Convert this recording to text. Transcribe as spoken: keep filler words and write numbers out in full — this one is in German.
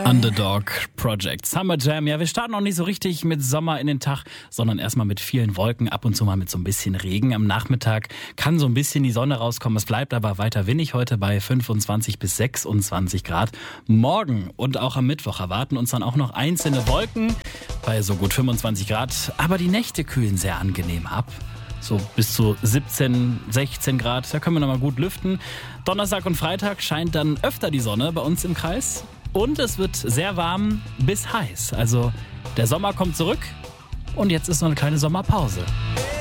Underdog Project Summer Jam. Ja, wir starten noch nicht so richtig mit Sommer in den Tag, sondern erstmal mit vielen Wolken, ab und zu mal mit so ein bisschen Regen. Am Nachmittag kann so ein bisschen die Sonne rauskommen. Es bleibt aber weiter windig heute bei fünfundzwanzig bis sechsundzwanzig Grad. Morgen und auch am Mittwoch erwarten uns dann auch noch einzelne Wolken bei so gut fünfundzwanzig Grad. Aber die Nächte kühlen sehr angenehm ab. So bis zu siebzehn, sechzehn Grad, da können wir nochmal gut lüften. Donnerstag und Freitag scheint dann öfter die Sonne bei uns im Kreis. Und es wird sehr warm bis heiß. Also der Sommer kommt zurück und jetzt ist noch eine kleine Sommerpause.